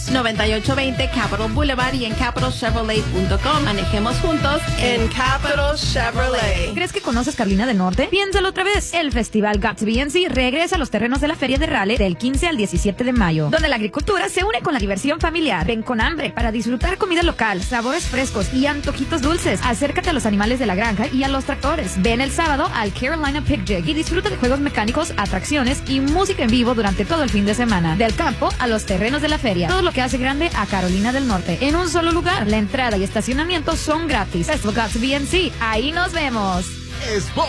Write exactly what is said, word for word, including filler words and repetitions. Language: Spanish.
noventa y ocho veinte Capitol Boulevard y en capital chevrolet punto com. Manejemos juntos en Capital Chevrolet. ¿Crees que conoces Carolina del Norte? Piénsalo otra vez. El festival Got to Be N C regresa a los terrenos de la Feria de Raleigh del quince al diecisiete de mayo, donde la agricultura se une con la diversión familiar. Ven con hambre para disfrutar comida local, sabores frescos y antojitos dulces. Acércate a los animales de la granja y a los tractores. Ven el sábado al Carolina Pig Jig y disfruta de juegos mecánicos, atracciones y música en vivo durante todo el fin de semana. Del campo a los terrenos de la feria. Todo lo que hace grande a Carolina del Norte en un solo lugar. La entrada y estacionamiento son gratis. Festival Got to Be N C. Ahí nos vemos. Es Bowl